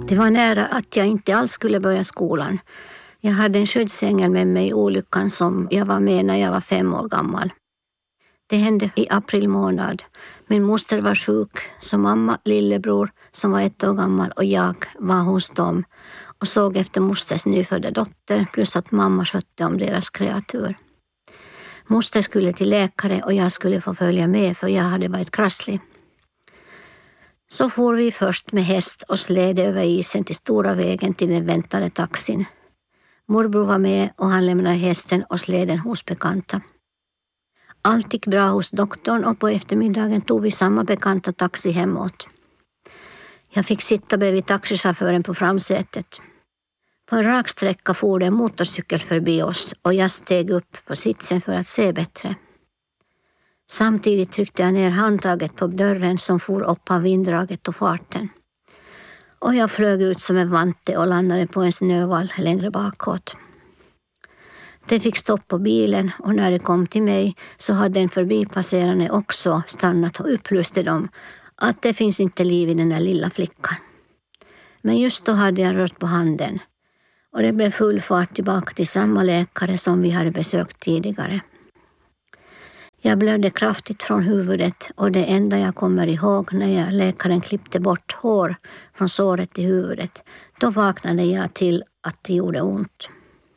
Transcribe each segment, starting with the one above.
Det var nära att jag inte alls skulle börja skolan. Jag hade en skyddsängel med mig i olyckan som jag var med när jag var 5 år gammal. Det hände i april månad. Min moster var sjuk, så mamma, lillebror som var 1 år gammal och jag var hos dem och såg efter mosters nyfödda dotter plus att mamma skötte om deras kreatur. Moster skulle till läkare och jag skulle få följa med för jag hade varit krasslig. Så for vi först med häst och släde över isen till stora vägen till den väntade taxin. Morbror var med och han lämnade hästen och släden hos bekanta. Allt gick bra hos doktorn och på eftermiddagen tog vi samma bekanta taxi hemåt. Jag fick sitta bredvid taxichauffören på framsätet. På en rak sträcka for en motorcykel förbi oss och jag steg upp på sitsen för att se bättre. Samtidigt tryckte jag ner handtaget på dörren som for upp av vinddraget och farten. Och jag flög ut som en vante och landade på en snövall längre bakåt. Det fick stopp på bilen och när det kom till mig så hade en förbipasserande också stannat och upplyste dem att det finns inte liv i den där lilla flickan. Men just då hade jag rört på handen och det blev full fart tillbaka till samma läkare som vi hade besökt tidigare. Jag blödde kraftigt från huvudet och det enda jag kommer ihåg när läkaren klippte bort hår från såret i huvudet, då vaknade jag till att det gjorde ont.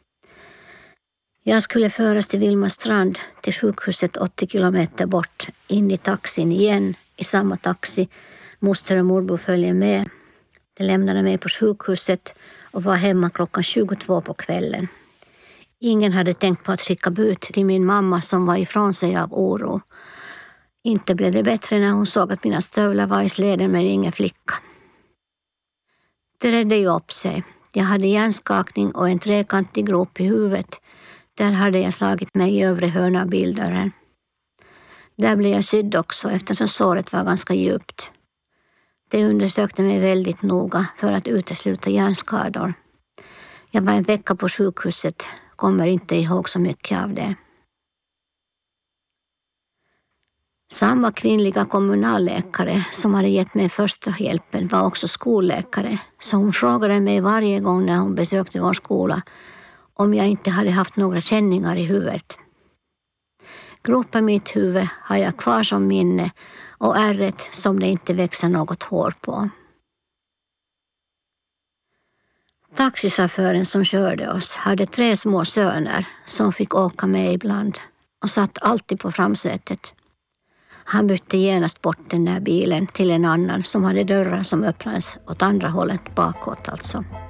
Jag skulle föras till Vilmastrand till sjukhuset 80 kilometer bort, in i taxin igen, i samma taxi. Moster och morbror följde med. De lämnade mig på sjukhuset och var hemma klockan 22 på kvällen. Ingen hade tänkt på att skicka bud till min mamma som var ifrån sig av oro. Inte blev det bättre när hon såg att mina stövlar var i släden med ingen flicka. Det redde ju upp sig. Jag hade hjärnskakning och en trekantig grop i huvudet. Där hade jag slagit mig i övre hörna av bildörren. Där blev jag sydd också eftersom såret var ganska djupt. De undersökte mig väldigt noga för att utesluta hjärnskador. Jag var en vecka på sjukhuset, kommer inte ihåg så mycket av det. Samma kvinnliga kommunalläkare som hade gett mig första hjälpen var också skolläkare, så hon frågade mig varje gång när hon besökte vår skola om jag inte hade haft några känningar i huvudet. Gropen i mitt huvud har jag kvar som minne och ärret som det inte växer något hår på. Taxichauffören som körde oss hade 3 små söner som fick åka med ibland och satt alltid på framsätet. Han bytte genast bort den där bilen till en annan som hade dörrar som öppnades åt andra hållet bakåt alltså.